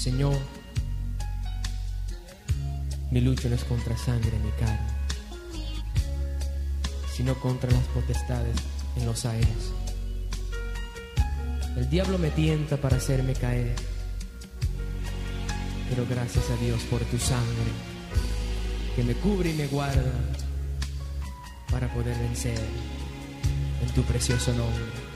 Señor, mi lucha no es contra sangre ni carne, sino contra las potestades en los aires. El diablo me tienta para hacerme caer, pero gracias a Dios por tu sangre que me cubre y me guarda para poder vencer en tu precioso nombre.